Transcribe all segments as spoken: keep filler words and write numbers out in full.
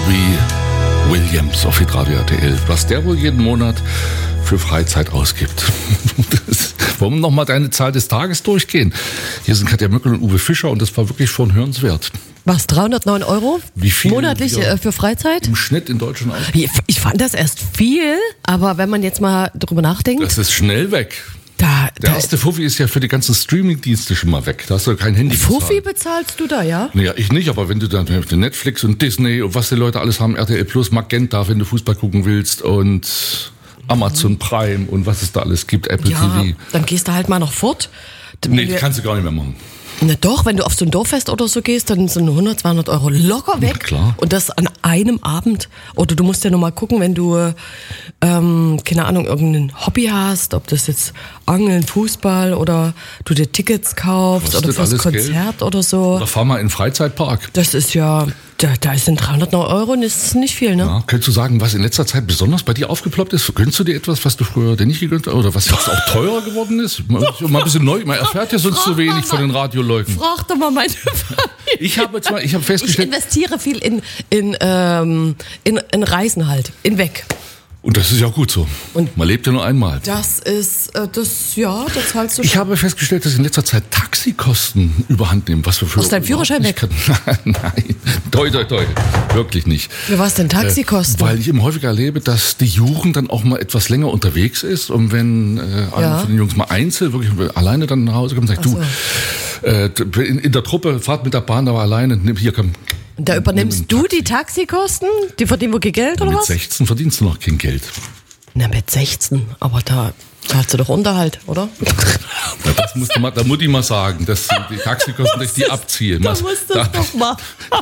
Robbie Williams auf Hitradio R T L. Was der wohl jeden Monat für Freizeit ausgibt. Das, wollen wir nochmal deine Zahl des Tages durchgehen? Hier sind Katja Möckel und Uwe Fischer und das war wirklich schon hörenswert. Was, dreihundertneun Euro Wie viel monatlich wir äh, für Freizeit? Im Schnitt in Deutschland aus? Ich, ich fand das erst viel, aber wenn man jetzt mal drüber nachdenkt. Das ist schnell weg. Da, Der da erste Fuffi ist ja für die ganzen Streaming-Dienste schon mal weg. Da hast du kein Handy Fuffi bezahlt. bezahlst du da, ja? Naja, ich nicht, aber wenn du dann Netflix und Disney und was die Leute alles haben, R T L Plus, Magenta, wenn du Fußball gucken willst und Amazon Prime und was es da alles gibt, Apple Ja, T V. dann gehst du halt mal noch fort. Nee, das kannst du gar nicht mehr machen. Na doch, wenn du auf so ein Dorffest oder so gehst, dann sind hundert, zweihundert Euro locker weg. Na klar. Und das an einem Abend. Oder du musst ja nur mal gucken, wenn du, ähm, keine Ahnung, irgendein Hobby hast, ob das jetzt Angeln, Fußball oder du dir Tickets kaufst Kostet oder fürs alles Konzert Geld. oder so. Oder fahr mal in den Freizeitpark. Das ist ja, da, da sind dreihundertneun Euro und das ist nicht viel, ne? Ja, könntest du sagen, was in letzter Zeit besonders bei dir aufgeploppt ist? Gönnst du dir etwas, was du früher dir nicht gegönnt hast? Oder was jetzt auch teurer geworden ist? Mal, mal ein bisschen neu. Man erfährt ja sonst Frag so wenig mal, von den Radioleuten. Frag doch mal meine Familie. Ich habe zwar, ich habe Ich festgestellt, investiere viel in, in, ähm, in, in Reisen halt, in weg. und das ist ja auch gut so. Und- Man lebt ja nur einmal. Das ist, äh, das, ja, das zahlst du Ich schon. habe festgestellt, dass in letzter Zeit Taxikosten überhand nehmen. Was wir für Aus deinem Führerschein weg? Kann, nein, toi, toi, toi. Wirklich nicht. Für was denn Taxikosten? Äh, weil ich eben häufiger erlebe, dass die Jugend dann auch mal etwas länger unterwegs ist. Und wenn äh, einer Ja. von den Jungs mal einzeln, wirklich alleine dann nach Hause kommt, sagt, Ach du, äh, in, in der Truppe, fahrt mit der Bahn, aber alleine, nimm hier, komm. Und da übernimmst nimm du ein die Taxikosten? Die verdienen wirklich Geld oder Mit was? sechzehn verdienst du noch kein Geld. Na, mit sechzehn. Aber da zahlst du doch Unterhalt, oder? Ja, das musst du mal, da muss ich mal sagen, dass die Taxikosten, dass ich die abziehe. Da Was- musst du es doch mal.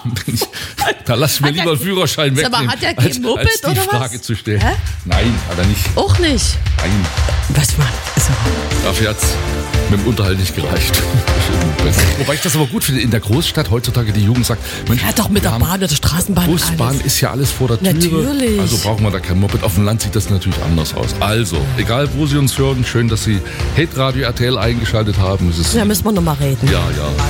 Da lass ich mir Hat lieber der- einen Führerschein Sag mal, wegnehmen, hat der kein als, Moped als die oder was? Frage zu stellen. Hä? Nein, hat er nicht. Auch nicht. Nein, Was, Mann? Also, dafür hat's mit dem Unterhalt nicht gereicht. Wobei ich das aber gut finde, in der Großstadt heutzutage die Jugend sagt, Mensch, ja, doch mit wir der haben Bahn oder Straßenbahn. Bus, Bahn alles. ist ja alles vor der Tür. Natürlich. Also brauchen wir da kein Moped. Auf dem Land sieht das natürlich anders aus. Also, egal wo Sie uns hören, schön, dass Sie Hitradio R T L eingeschaltet haben. Es ist, Da müssen wir noch mal reden. ja, ja.